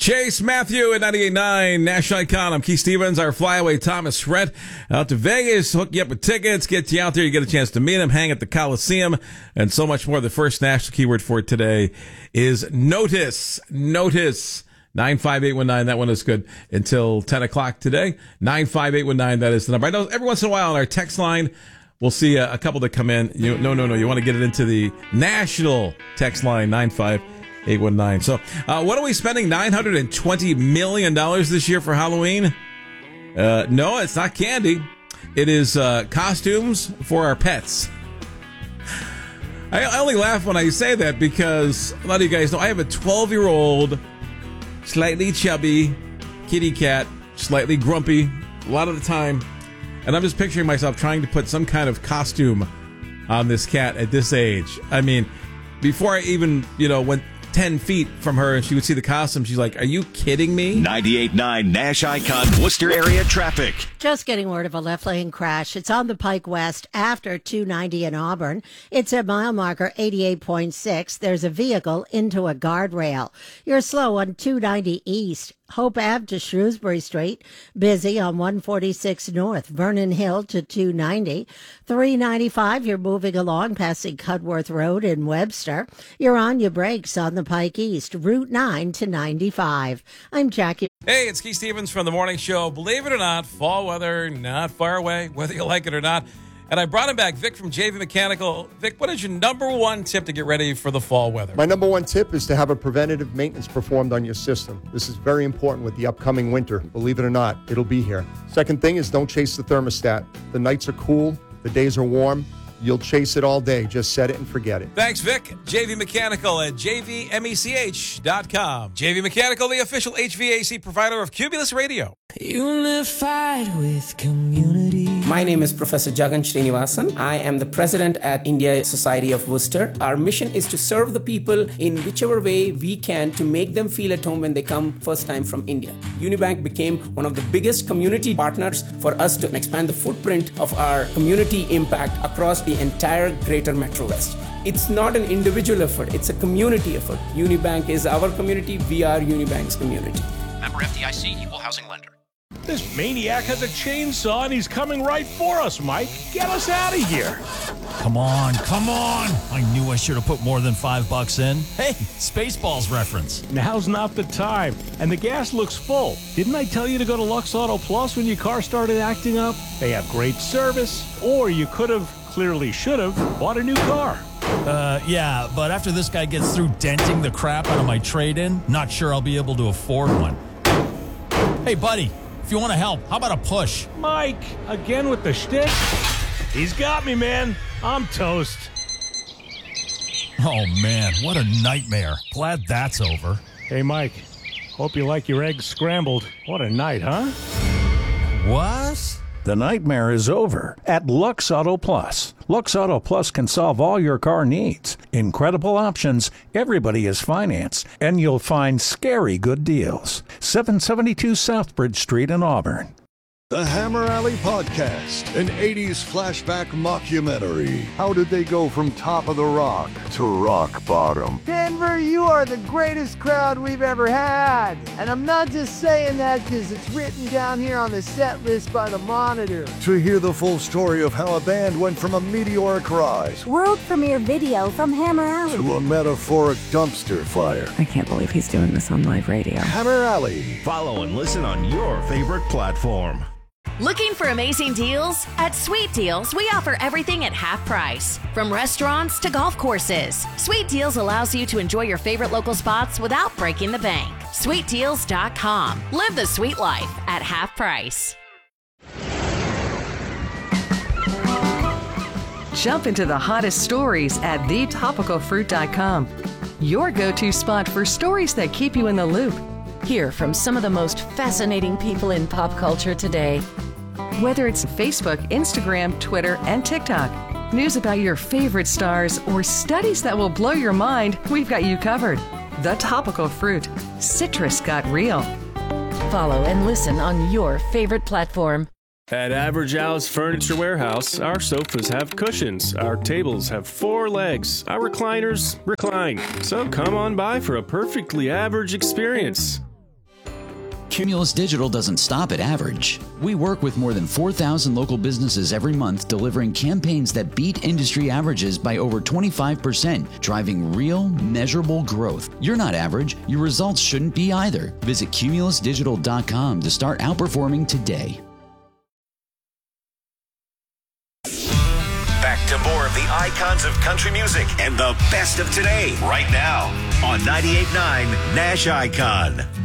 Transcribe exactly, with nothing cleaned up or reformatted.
Chase Matthew at ninety-eight point nine National Icon. I'm Keith Stevens. Our flyaway Thomas Rhett out to Vegas, hook you up with tickets, get you out there. You get a chance to meet him, hang at the Coliseum, and so much more. The first national keyword for today is notice. Notice. nine five eight one nine. That one is good until ten o'clock today. nine five eight one nine. That is the number. I know every once in a while on our text line, we'll see a, a couple that come in. You, no, no, no. You want to get it into the national text line, nine five eight one nine. So, uh, what are we spending nine hundred twenty million dollars this year for Halloween? Uh, no, it's not candy. It is uh, costumes for our pets. I, I only laugh when I say that because a lot of you guys know I have a twelve-year-old, slightly chubby kitty cat, slightly grumpy a lot of the time. And I'm just picturing myself trying to put some kind of costume on this cat at this age. I mean, before I even, you know, went ten feet from her and she would see the costume, she's like, are you kidding me? ninety-eight point nine Nash Icon Worcester area traffic. Just getting word of a left lane crash. It's on the Pike West after two ninety in Auburn. It's at mile marker eighty-eight point six. There's a vehicle into a guardrail. You're slow on two ninety East. Hope Ave to Shrewsbury Street. Busy on one forty-six North. Vernon Hill to two ninety. three ninety-five, you're moving along, passing Cudworth Road in Webster. You're on your brakes on the Pike East. Route nine to ninety-five. I'm Jackie. Hey, it's Keith Stevens from The Morning Show. Believe it or not, fall weather not far away, whether you like it or not. And I brought him back, Vic from J V Mechanical. Vic, what is your number one tip to get ready for the fall weather? My number one tip is to have a preventative maintenance performed on your system. This is very important with the upcoming winter. Believe it or not, it'll be here. Second thing is don't chase the thermostat. The nights are cool, the days are warm. You'll chase it all day. Just set it and forget it. Thanks, Vic. J V Mechanical at j v mech dot com. J V Mechanical, the official H V A C provider of Cumulus Radio. Unified with community. My name is Professor Jagan Srinivasan. I am the president at India Society of Worcester. Our mission is to serve the people in whichever way we can to make them feel at home when they come first time from India. Unibank became one of the biggest community partners for us to expand the footprint of our community impact across the entire greater Metro West. It's not an individual effort, it's a community effort. Unibank is our community, we are Unibank's community. Member F D I C, equal housing lender. This maniac has a chainsaw and he's coming right for us, Mike. Get us out of here. Come on, come on. I knew I should have put more than five bucks in. Hey, Spaceballs reference. Now's not the time. And the gas looks full. Didn't I tell you to go to Lux Auto Plus when your car started acting up? They have great service. Or you could have, clearly should have, bought a new car. Uh, yeah, but after this guy gets through denting the crap out of my trade-in, not sure I'll be able to afford one. Hey, buddy. If you want to help, how about a push? Mike, again with the shtick? He's got me, man. I'm toast. Oh, man, what a nightmare. Glad that's over. Hey, Mike, hope you like your eggs scrambled. What a night, huh? What? The nightmare is over at Lux Auto Plus. Lux Auto Plus can solve all your car needs. Incredible options, everybody is financed, and you'll find scary good deals. seven seventy-two Southbridge Street in Auburn. The Hammer Alley Podcast, an eighties flashback mockumentary. How did they go from top of the rock to rock bottom? Denver, you are the greatest crowd we've ever had. And I'm not just saying that because it's written down here on the set list by the Monitor. To hear the full story of how a band went from a meteoric rise, world premiere video from Hammer Alley, to a metaphoric dumpster fire. I can't believe he's doing this on live radio. Hammer Alley. Follow and listen on your favorite platform. Looking for amazing deals? At Sweet Deals, we offer everything at half price. From restaurants to golf courses, Sweet Deals allows you to enjoy your favorite local spots without breaking the bank. sweet deals dot com. Live the sweet life at half price. Jump into the hottest stories at the topical fruit dot com. Your go-to spot for stories that keep you in the loop. Hear from some of the most fascinating people in pop culture today. Whether it's Facebook, Instagram, Twitter, and TikTok, news about your favorite stars, or studies that will blow your mind, we've got you covered. The Topical Fruit. Citrus got real. Follow and listen on your favorite platform. At Average Al's Furniture Warehouse, our sofas have cushions, our tables have four legs, our recliners recline. So come on by for a perfectly average experience. Cumulus Digital doesn't stop at average. We work with more than four thousand local businesses every month, delivering campaigns that beat industry averages by over twenty-five percent, driving real, measurable growth. You're not average. Your results shouldn't be either. Visit cumulus digital dot com to start outperforming today. Back to more of the icons of country music and the best of today right now on ninety-eight point nine Nash Icon.